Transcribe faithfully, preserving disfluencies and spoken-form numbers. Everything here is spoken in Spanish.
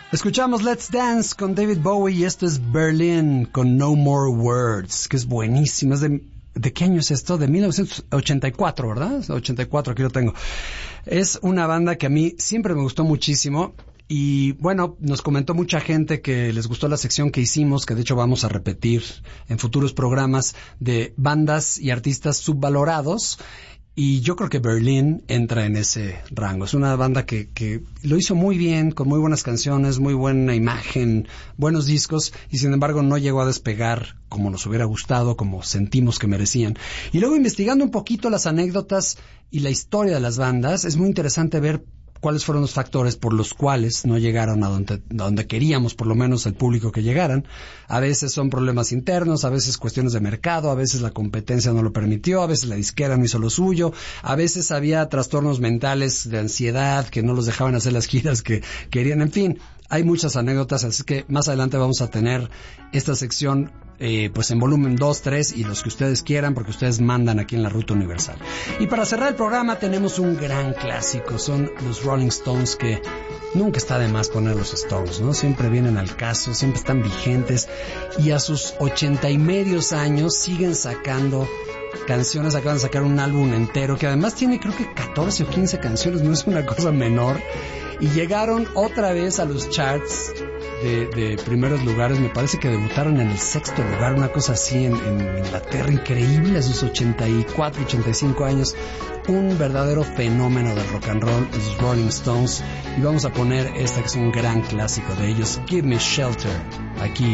Escuchamos Let's Dance con David Bowie y esto es Berlin con No More Words, que es buenísimo. Es de, ¿de qué año es esto? De mil novecientos ochenta y cuatro, ¿verdad? ochenta y cuatro, aquí lo tengo. Es una banda que a mí siempre me gustó muchísimo. Y bueno, nos comentó mucha gente que les gustó la sección que hicimos, que de hecho vamos a repetir en futuros programas, de bandas y artistas subvalorados. Y yo creo que Berlin entra en ese rango. Es una banda que, que lo hizo muy bien, con muy buenas canciones, muy buena imagen, buenos discos, y sin embargo no llegó a despegar como nos hubiera gustado, como sentimos que merecían. Y luego, investigando un poquito las anécdotas y la historia de las bandas, es muy interesante ver cuáles fueron los factores por los cuales no llegaron a donde, a donde queríamos, por lo menos el público que llegaran. A veces son problemas internos, a veces cuestiones de mercado, a veces la competencia no lo permitió, a veces la disquera no hizo lo suyo, a veces había trastornos mentales de ansiedad que no los dejaban hacer las giras que querían. En fin, hay muchas anécdotas, así que más adelante vamos a tener esta sección Eh, pues en volumen dos, tres y los que ustedes quieran, porque ustedes mandan aquí en la Ruta Universal. Y para cerrar el programa tenemos un gran clásico, son los Rolling Stones, que nunca está de más poner los Stones, ¿no? Siempre vienen al caso, siempre están vigentes y a sus ochenta y medios años siguen sacando canciones. Acaban de sacar un álbum entero que además tiene creo que catorce o quince canciones, no es una cosa menor, y llegaron otra vez a los charts De, de primeros lugares. Me parece que debutaron en el sexto lugar, una cosa así, en, en Inglaterra. Increíble, a sus ochenta y cuatro, ochenta y cinco años, un verdadero fenómeno del rock and roll, los Rolling Stones. Y vamos a poner esta que es un gran clásico de ellos, Give Me Shelter, aquí